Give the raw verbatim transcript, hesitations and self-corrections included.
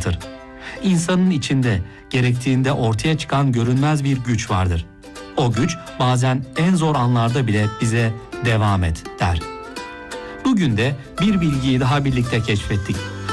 anlatır. İnsanın içinde gerektiğinde ortaya çıkan görünmez bir güç vardır. O güç bazen en zor anlarda bile bize devam et der. Bugün de bir bilgiyi daha birlikte keşfettik.